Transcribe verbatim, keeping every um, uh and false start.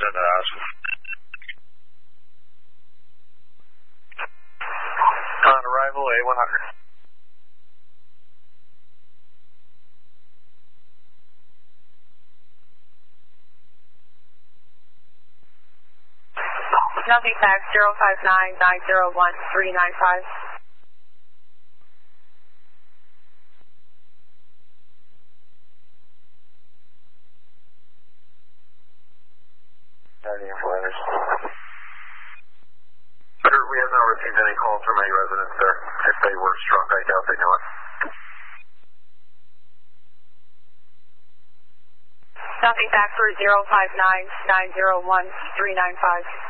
Oscar. On arrival, A one hundred. Nothing fax zero five nine nine zero one three nine five. Sir, we have not received any calls from any residents there. If they were struck, I doubt they know it. Nothing fax for zero five nine nine zero one three nine five.